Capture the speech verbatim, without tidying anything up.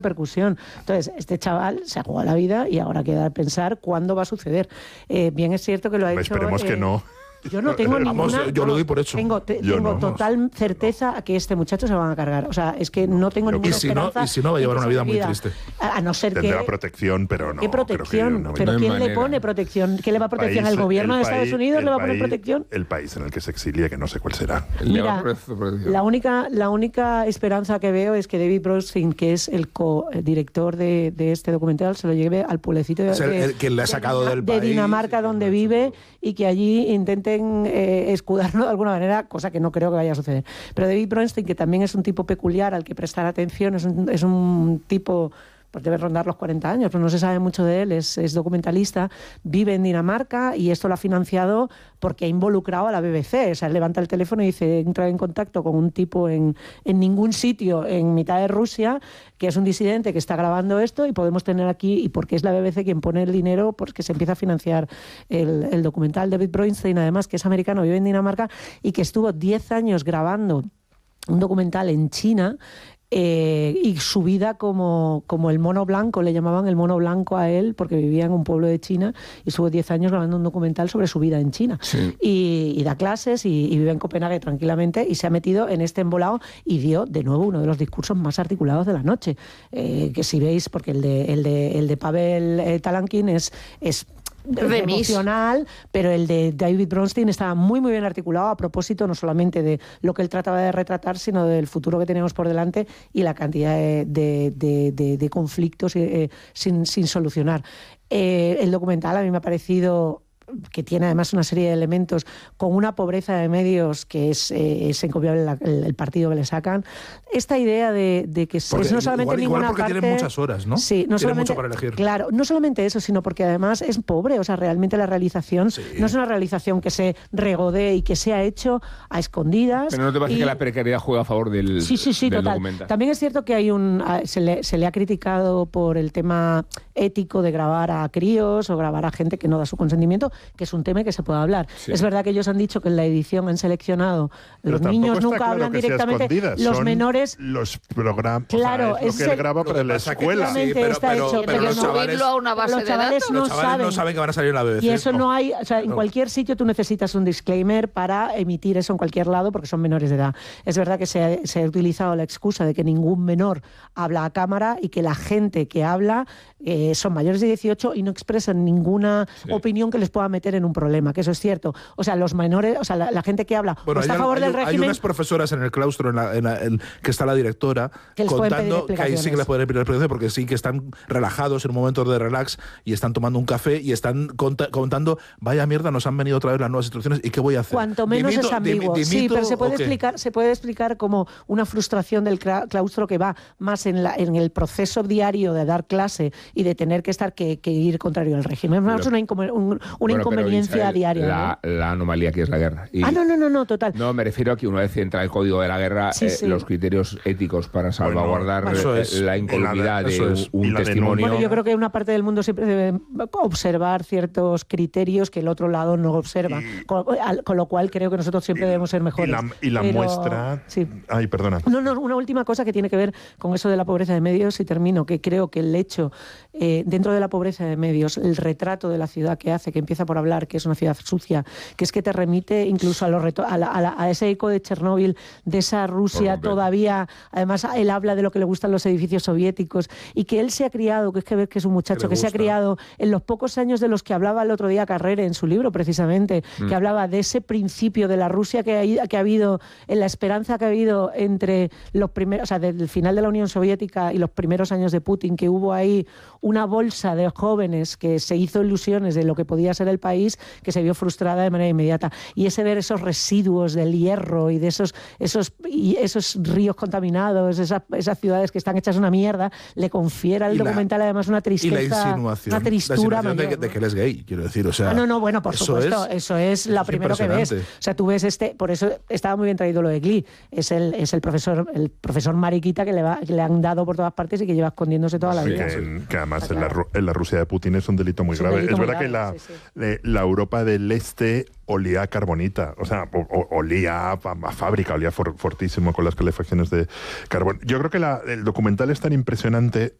repercusión. Entonces, este chaval se ha jugado la vida y ahora queda pensar cuándo va a suceder. Eh, bien es cierto que lo ha hecho... Esperemos eh, que no. Yo no tengo vamos, ninguna... Yo lo doy por hecho. Tengo, te, yo tengo no, total certeza a que este muchacho se lo van a cargar. O sea, es que no tengo ninguna y si esperanza... No, y si no, va a llevar una vida muy triste. A, a no ser Tendrá que... protección, pero no... ¿Qué protección? No, ¿Pero no quién manera. le pone protección? ¿Qué le va a protección? País, ¿El gobierno de país, Estados Unidos le va a poner país, protección? El país en el que se exilia, que no sé cuál será. Mira, la única, la única esperanza que veo es que David Bronstein, que es el co-director de, de este documental, se lo lleve al pueblecito de, es el, el que le ha sacado de, del de país, Dinamarca, donde vive, y que allí intenten eh, escudarlo de alguna manera, cosa que no creo que vaya a suceder. Pero David Bronstein, que también es un tipo peculiar al que prestar atención, es un, es un tipo... pues debe rondar los cuarenta años, pero no se sabe mucho de él, es, es documentalista, vive en Dinamarca y esto lo ha financiado porque ha involucrado a la B B C. O sea, levanta el teléfono y dice, entra en contacto con un tipo en, en ningún sitio en mitad de Rusia, que es un disidente que está grabando esto y podemos tener aquí, y porque es la B B C quien pone el dinero, porque se empieza a financiar el, el documental. David Bronstein, además, que es americano, vive en Dinamarca y que estuvo diez años grabando un documental en China. Eh, y su vida como, como el mono blanco, le llamaban el mono blanco a él porque vivía en un pueblo de China y estuvo diez años grabando un documental sobre su vida en China. Sí. Y, y da clases y, y vive en Copenhague tranquilamente y se ha metido en este embolado y dio de nuevo uno de los discursos más articulados de la noche. Eh, que si veis, porque el de, el de, el de Pavel eh, Talankin es... es emocional, pero el de David Bronstein estaba muy muy bien articulado a propósito no solamente de lo que él trataba de retratar, sino del futuro que tenemos por delante y la cantidad de, de, de, de, de conflictos eh, sin, sin solucionar. Eh, el documental a mí me ha parecido que tiene además una serie de elementos con una pobreza de medios que es, eh, es encomiable la, el, el partido que le sacan. Esta idea de, de que porque, es no solamente igual, ninguna igual porque parte... tienen muchas horas, ¿no? Sí, no tienen solamente, mucho para elegir. Claro, no solamente eso, sino porque además es pobre. O sea, realmente la realización sí. no es una realización que se regodee y que se ha hecho a escondidas. Pero no te parece y... que la precariedad juega a favor del, sí, sí, sí, del total. documental. También es cierto que hay un se le, se le ha criticado por el tema ético de grabar a críos o grabar a gente que no da su consentimiento, que es un tema que se puede hablar. Sí. Es verdad que ellos han dicho que en la edición han seleccionado, pero los niños nunca claro hablan directamente, los Son menores... los programas, claro, o sea, es lo que él graba para la escuela. Sí, pero, está pero, hecho, pero, pero los chavales, a una base los chavales, de datos. no, los chavales saben. no saben que van a salir en la B B C. Y eso no, no hay, o sea, en no. cualquier sitio tú necesitas un disclaimer para emitir eso en cualquier lado porque son menores de edad. Es verdad que se ha, se ha utilizado la excusa de que ningún menor habla a cámara y que la gente que habla eh, son mayores de dieciocho y no expresan ninguna sí. opinión que les pueda meter en un problema, que eso es cierto. O sea, los menores, o sea, la, la gente que habla bueno, o está hay, a favor hay, del régimen... Hay unas profesoras en el claustro en la, en la, en, que está la directora que contando que ahí sí que les pueden pedir explicaciones porque sí que están relajados en un momento de relax y están tomando un café y están conta, contando, vaya mierda, nos han venido otra vez las nuevas instrucciones y qué voy a hacer. Cuanto menos dimito, es ambiguo. Dimito, sí, pero se puede explicar, se puede explicar como una frustración del claustro que va más en, la, en el proceso diario de dar clase y de tener que estar que, que ir contrario al régimen. Es más una, income, un, una bueno, inconveniencia Isabel, diaria. La, ¿no? la anomalía aquí es la guerra. Y ah, no, no, no, no, total. No, me refiero a que una vez entra el código de la guerra, sí, eh, sí. los criterios éticos para salvaguardar bueno, es, la incolumidad de es. un la testimonio. Bueno, yo creo que una parte del mundo siempre debe observar ciertos criterios que el otro lado no observa. Y, con, con lo cual creo que nosotros siempre y, debemos ser mejores. Y la, y la Pero, muestra... Sí. Ay, perdona. No, no, una última cosa que tiene que ver con eso de la pobreza de medios y termino, que creo que el hecho, eh, dentro de la pobreza de medios, el retrato de la ciudad que hace, que empieza por hablar que es una ciudad sucia, que es que te remite incluso a, los reto a, la, a, la, a ese eco de Chernóbil, de esa Rusia todavía, además él habla de lo que le gustan los edificios soviéticos y que él se ha criado, que es que ves que es un muchacho que, que se ha criado en los pocos años de los que hablaba el otro día Carrere en su libro precisamente, mm. que hablaba de ese principio de la Rusia que ha, que ha habido, en la esperanza que ha habido entre los primeros, o sea, del final de la Unión Soviética y los primeros años de Putin, que hubo ahí una bolsa de jóvenes que se hizo ilusiones de lo que podía ser el país, que se vio frustrada de manera inmediata. Y ese ver esos residuos del hierro y de esos, esos, y esos ríos contaminados, esas, esas ciudades que están hechas una mierda, le confiera al documental la, además una tristeza, y la insinuación, una tristura la insinuación mayor, de, que, de que él es gay, quiero decir, o sea... Ah, no, no, bueno, por eso supuesto, es, eso es lo primero que ves. O sea, tú ves este, por eso estaba muy bien traído lo de Glee, es el, es el profesor el profesor mariquita que le, va, que le han dado por todas partes y que lleva escondiéndose toda la sí, vida. Que, que además en la, en la Rusia de Putin es un delito muy es grave. Delito es muy verdad grave, que la, sí, sí. eh, la Europa del Este olía a carbonita, o sea, o, o, olía a, a fábrica, olía for, fortísimo con las calefacciones de carbón. Yo creo que la, el documental es tan impresionante